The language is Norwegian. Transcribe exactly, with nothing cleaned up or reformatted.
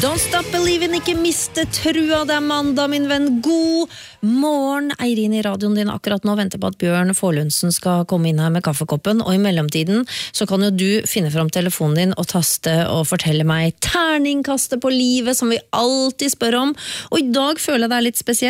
Don't stop believing, ikke miste trua, det er mandag, min venn. God morgen, Eirin i radioen din akkurat nå venter på at Bjørn Forlundsen skal komme inn her med kaffekoppen, og i mellomtiden så kan jo du finne fram telefonen din og taste og fortelle meg terningkastet på livet, som vi alltid spør om, og i dag føler jeg det er litt spesielt.